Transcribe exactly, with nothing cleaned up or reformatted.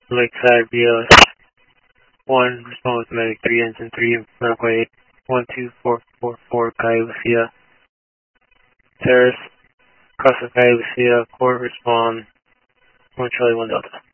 Lakeside V L S one, respond with medic three, engine three, runway one two four four four, Calle Lucia. Terrace, crossing Calle Lucia, court respond, one Charlie one Delta.